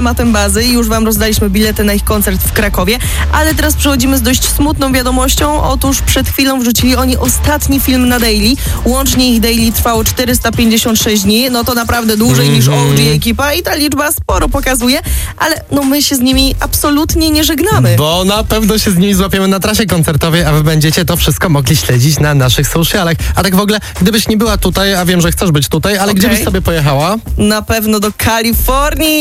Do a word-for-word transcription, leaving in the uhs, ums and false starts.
tematem bazy i już wam rozdaliśmy bilety na ich koncert w Krakowie, ale teraz przechodzimy z dość smutną wiadomością. Otóż przed chwilą wrzucili oni ostatni film na Daily. Łącznie ich Daily trwało czterysta pięćdziesiąt sześć dni. No to naprawdę dłużej mm-hmm. niż O G ekipa i ta liczba sporo pokazuje, ale no my się z nimi absolutnie nie żegnamy. Bo na pewno się z nimi złapiemy na trasie koncertowej, a wy będziecie to wszystko mogli śledzić na naszych socialach. A tak w ogóle, gdybyś nie była tutaj, a wiem, że chcesz być tutaj, ale okay. gdzie byś sobie pojechała? Na pewno do Kalifornii.